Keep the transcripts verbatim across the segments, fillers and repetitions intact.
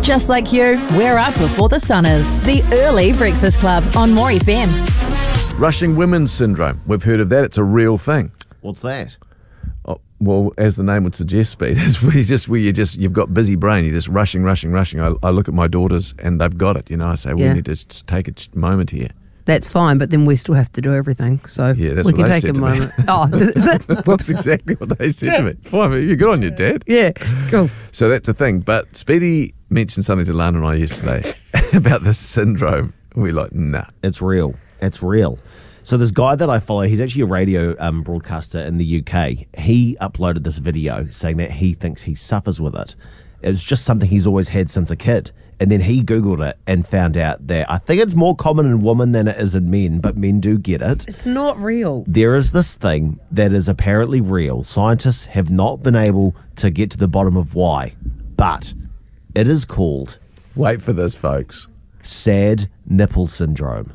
Just like you, we're up before the sun is. The Early Breakfast Club on More F M. Rushing women's syndrome. We've heard of that. It's a real thing. What's that? Oh, well, as the name would suggest, Speed, is where you just where you just you've got busy brain. You're just rushing, rushing, rushing. I, I look at my daughters and they've got it. You know, I say Yeah. we need to just take a moment here. That's fine, but then we still have to do everything. So Yeah, that's we what can they take said a to me. moment. Oh, is it? That's Whoops. exactly what they said to me. Fine, you're good on your dad. Yeah, cool. So that's a thing. But Speedy mentioned something to Lana and I yesterday about this syndrome. We're like, nah. It's real. It's real. So this guy that I follow, he's actually a radio um, broadcaster in the U K. He uploaded this video saying that he thinks he suffers with it. It was just something he's always had since a kid. And then he Googled it and found out that I think it's more common in women than it is in men, but men do get it. It's not real. There is this thing that is apparently real. Scientists have not been able to get to the bottom of why, but it is called Wait for this, folks. sad nipple syndrome.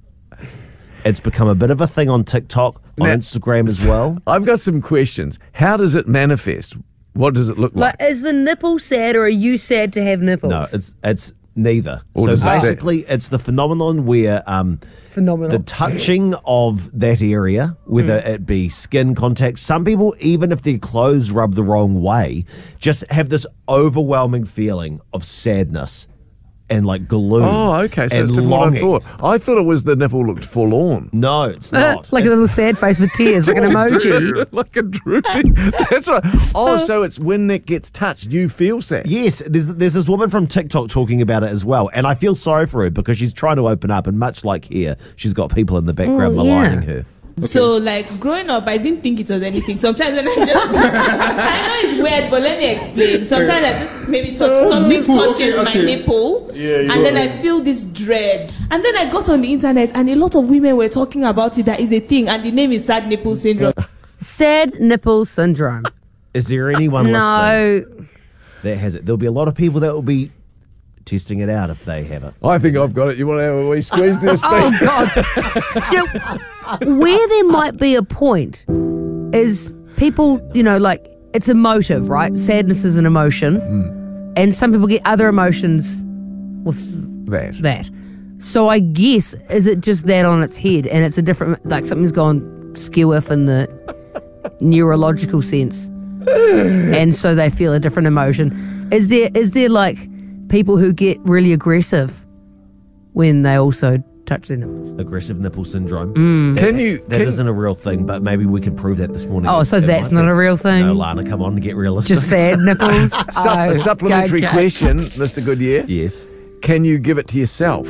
It's become a bit of a thing on TikTok, on Now- Instagram as well. I've got some questions. How does it manifest? What does it look like? Like, is the nipple sad, or are you sad to have nipples? No, it's it's neither. Or so does it say- basically, it's the phenomenon where um, phenomenal. the touching of that area, whether it be skin contact, some people, even if their clothes rub the wrong way, just have this overwhelming feeling of sadness and like gloom. Oh, okay. So and it's different what I longing. thought. I thought it was the nipple looked forlorn. No, it's Uh, not. like a It's- little sad face with tears, like an emoji. Like a droopy. That's right. Oh, so it's when that gets touched, you feel sad. Yes, there's, there's this woman from TikTok talking about it as well, and I feel sorry for her because she's trying to open up, and much like here, she's got people in the background Oh, yeah. maligning her. So, like, growing up, I didn't think it was anything. Sometimes when I just, I know it's weird, but let me explain. Sometimes I just maybe touch, something touches my nipple, and then I feel this dread. And then I got on the internet, and a lot of women were talking about it, that is a thing, and the name is sad nipple syndrome. Sad nipple syndrome. Is there anyone listening No. that has it? There'll be a lot of people that will be testing it out if they have it. I think I've got it. You want to have a wee squeeze there, Speed? Oh, God. Do you know, where there might be a point is people, you know, like, it's emotive, right? Sadness is an emotion. And some people get other emotions with That. that. So I guess, is it just that on its head, and it's a different, like something's gone skew if in the neurological sense, and so they feel a different emotion. Is there is there like people who get really aggressive when they also touch their nipples? Aggressive nipple syndrome. Can you? That Can, isn't a real thing, but maybe we can prove that this morning. Oh, so It that's might not be. a real thing? No, Lana, come on and get realistic. Just sad nipples? Sup- Oh, a supplementary okay. question, Mister Goodyear. Yes. Can you give it to yourself?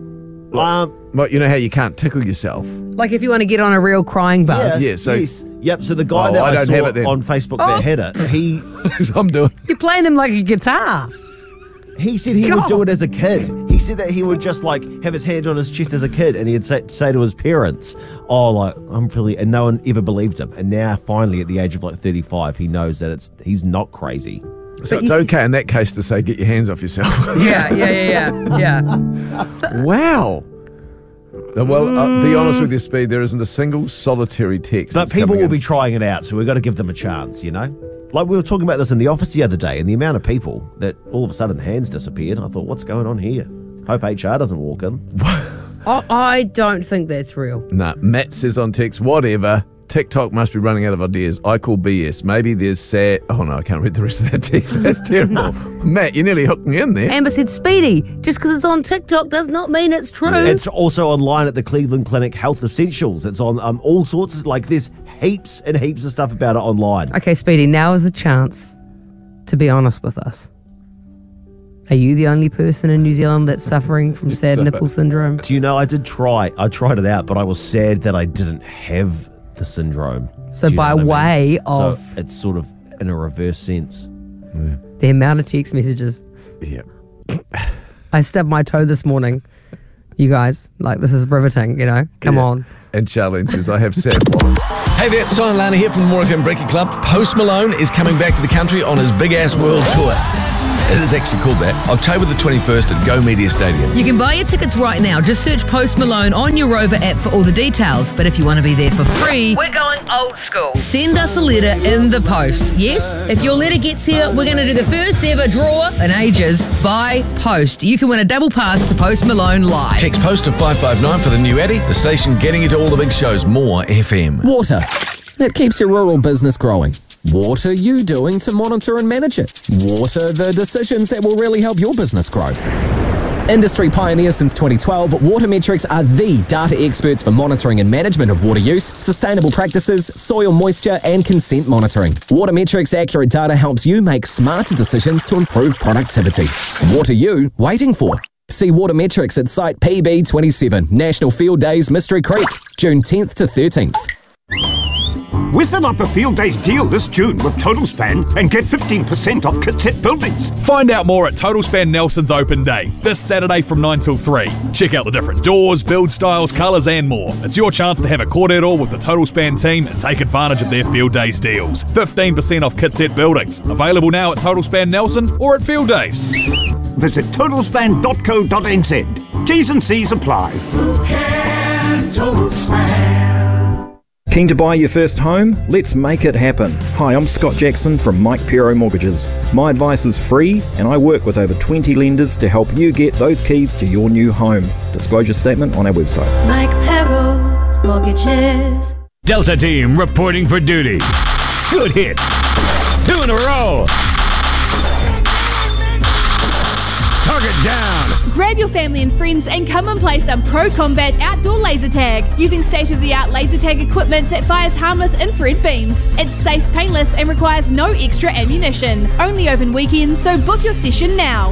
Um, Like, you know how you can't tickle yourself? Like if you want to get on a real crying buzz. Yeah, so- yes. Yep, so the guy Oh, that I I, don't saw have it then. on Facebook Oh. that had it, he I'm doing. You're playing him like a guitar. he said he would God. do it as a kid. He said that he would just like have his hand on his chest as a kid, and he'd say, say to his parents, "Oh, like I'm really," and no one ever believed him. And now, finally, at the age of like thirty-five, he knows that it's he's not crazy. So it's okay in that case to say, get your hands off yourself. Yeah, yeah, yeah, yeah. yeah. So, Wow. Now, well, uh, be honest with your Speed. There isn't a single solitary text. But that's people coming will in. be trying it out, so we've got to give them a chance, you know? Like we were talking about this in the office the other day, and the amount of people that all of a sudden the hands disappeared. I thought, what's going on here? Hope H R doesn't walk in. I, I don't think that's real. Nah, Matt says on text, whatever. TikTok must be running out of ideas. I call B S. Maybe there's sad. Oh no, I can't read the rest of that text. That's terrible. Matt, you nearly hooked me in there. Amber said, Speedy, just because it's on TikTok does not mean it's true. It's also online at the Cleveland Clinic Health Essentials. It's on um, all sorts of, like, there's heaps and heaps of stuff about it online. Okay, Speedy, now is the chance to be honest with us. Are you the only person in New Zealand that's suffering from sad nipple syndrome? Do you know, I did try, I tried it out, but I was sad that I didn't have the syndrome. So Do you by know what I mean? way of So it's sort of in a reverse sense. the amount of text messages. Yeah. I stubbed my toe this morning. You guys, like, this is riveting, you know? Come Yeah. on. And Charlene says, I have sad. Hey there, it's Simon Lana here from the More F M Breaking Club. Post Malone is coming back to the country on his big ass world tour. It is actually called that. October the twenty-first at Go Media Stadium. You can buy your tickets right now. Just search Post Malone on your Rover app for all the details. But if you want to be there for free, we're going old school. Send us a letter in the post. Yes, if your letter gets here, we're going to do the first ever draw in ages by post. You can win a double pass to Post Malone live. Text post to five five nine for the new Addy, the station getting you to all the big shows. More F M. Water. It keeps your rural business growing. What are you doing to monitor and manage it? What are the decisions that will really help your business grow? Industry pioneer since twenty twelve, Watermetrics are the data experts for monitoring and management of water use, sustainable practices, soil moisture and consent monitoring. Watermetrics' accurate data helps you make smarter decisions to improve productivity. What are you waiting for? See Watermetrics at Site P B twenty-seven, National Field Days, Mystery Creek, June tenth to thirteenth. Whistle up a Field Days deal this June with Total Span and get fifteen percent off Kitsap buildings. Find out more at Total Span Nelson's Open Day, this Saturday from nine till three. Check out the different doors, build styles, colours and more. It's your chance to have a kōrero with the Total Span team and take advantage of their Field Days deals. fifteen percent off Kitsap buildings. Available now at Total Span Nelson or at Field Days. Visit total span dot co dot n z. T's and C's apply. Who can Total Span? Keen to buy your first home? Let's make it happen. Hi, I'm Scott Jackson from Mike Pero Mortgages. My advice is free and I work with over twenty lenders to help you get those keys to your new home. Disclosure statement on our website. Mike Pero Mortgages. Delta Team reporting for duty. Good hit. Two in a row. Target down. Grab your family and friends and come and play some Pro Combat outdoor laser tag using state-of-the-art laser tag equipment that fires harmless infrared beams. It's safe, painless and requires no extra ammunition. Only open weekends, so book your session now.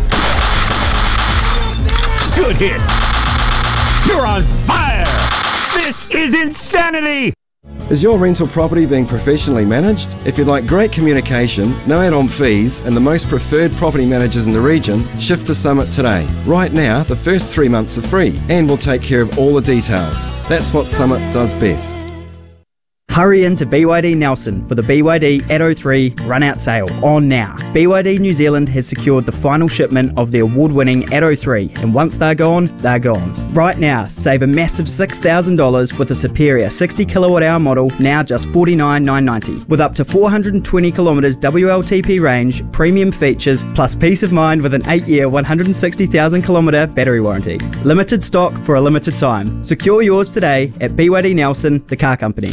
Good hit. You're on fire. This is insanity. Is your rental property being professionally managed? If you'd like great communication, no add-on fees, and the most preferred property managers in the region, shift to Summit today. Right now, the first three months are free, and we'll take care of all the details. That's what Summit does best. Hurry into B Y D Nelson for the B Y D Atto three run-out sale on now. B Y D New Zealand has secured the final shipment of the award-winning Atto three, and once they're gone, they're gone. Right now, save a massive six thousand dollars with a superior sixty kilowatt hour model, now just forty-nine thousand nine hundred ninety dollars. With up to four hundred twenty kilometres W L T P range, premium features, plus peace of mind with an eight year, one hundred sixty thousand kilometre battery warranty. Limited stock for a limited time. Secure yours today at B Y D Nelson, the car company.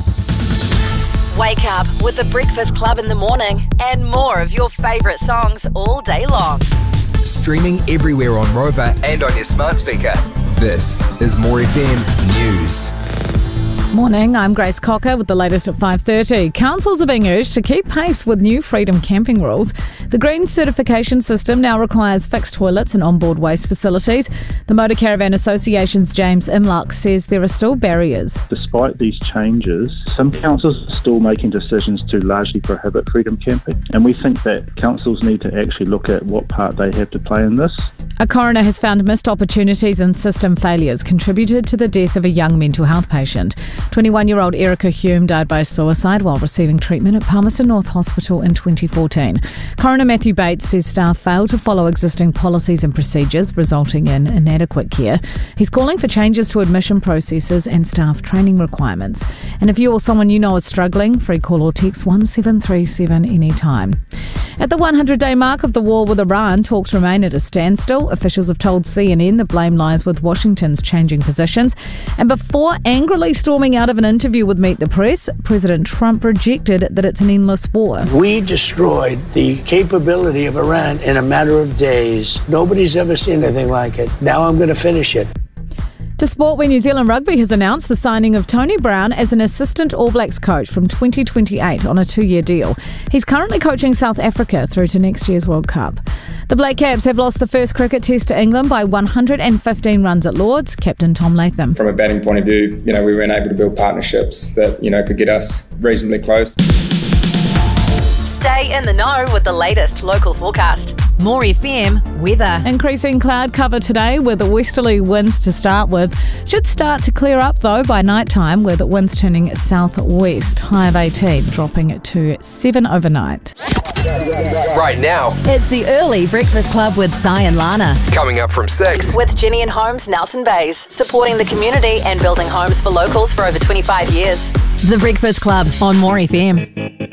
Wake up with the Breakfast Club in the morning and more of your favourite songs all day long. Streaming everywhere on Rover and on your smart speaker. This is More F M News. Morning, I'm Grace Cocker with the latest at five thirty. Councils are being urged to keep pace with new freedom camping rules. The green certification system now requires fixed toilets and onboard waste facilities. The Motor Caravan Association's James Imlock says there are still barriers. Despite these changes, some councils are still making decisions to largely prohibit freedom camping, and we think that councils need to actually look at what part they have to play in this. A coroner has found missed opportunities and system failures contributed to the death of a young mental health patient. twenty-one-year-old Erica Hume died by suicide while receiving treatment at Palmerston North Hospital in twenty fourteen. Coroner Matthew Bates says staff failed to follow existing policies and procedures, resulting in inadequate care. He's calling for changes to admission processes and staff training requirements. And if you or someone you know is struggling, free call or text one seven three seven anytime. At the one hundred day mark of the war with Iran, talks remain at a standstill. Officials have told C N N the blame lies with Washington's changing positions. And before angrily storming out of an interview with Meet the Press, President Trump rejected that it's an endless war. We destroyed the capability of Iran in a matter of days. Nobody's ever seen anything like it. Now I'm going to finish it. To sport, where New Zealand Rugby has announced the signing of Tony Brown as an assistant All Blacks coach from twenty twenty-eight on a two-year deal. He's currently coaching South Africa through to next year's World Cup. The Black Caps have lost the first cricket test to England by one hundred fifteen runs at Lords. Captain Tom Latham. From a batting point of view, you know, we weren't able to build partnerships that, you know, could get us reasonably close. Stay in the know with the latest local forecast. More F M weather. Increasing cloud cover today with westerly winds to start with. Should start to clear up though by night time with winds turning southwest. High of eighteen, dropping to seven overnight. Right now, It's the early Breakfast Club with Si and Lana. coming up from six. With Ginny and Homes Nelson Bays, supporting the community and building homes for locals for over twenty-five years. The Breakfast Club on More F M.